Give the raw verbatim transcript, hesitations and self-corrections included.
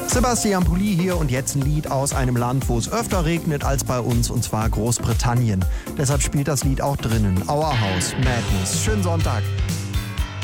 Sebastian Pulli hier und jetzt ein Lied aus einem Land, wo es öfter regnet als bei uns, und zwar Großbritannien. Deshalb spielt das Lied auch drinnen. Our House, Madness. Schönen Sonntag.